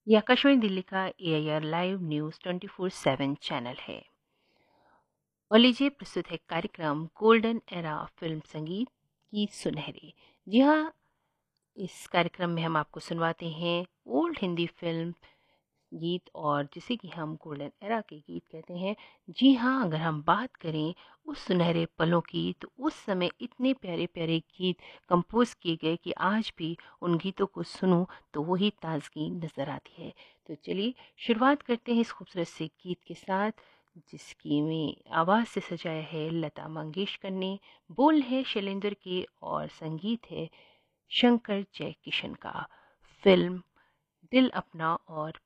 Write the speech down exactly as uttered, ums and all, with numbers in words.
ये आकाशवाणी दिल्ली का AIR live news twenty four seven channel है। और लीजिए प्रस्तुत है कार्यक्रम गोल्डन एरा फिल्म संगीत की सुनहरी। जी हाँ, इस कार्यक्रम में हम आपको सुनवाते हैं ओल्ड हिंदी फिल्म गीत, और जिसे कि हम गोल्डन एरा के गीत कहते हैं। जी हाँ, अगर हम बात करें उस सुनहरे पलों की, तो उस समय इतने प्यारे प्यारे गीत कंपोज किए गए कि आज भी उन गीतों को सुनो तो वही ताजगी नज़र आती है। तो चलिए शुरुआत करते हैं इस खूबसूरत से गीत के साथ, जिसकी में आवाज़ से सजाया है लता मंगेशकर ने, बोल है शैलेंद्र के और संगीत है शंकर जयकिशन का। फिल्म दिल अपना और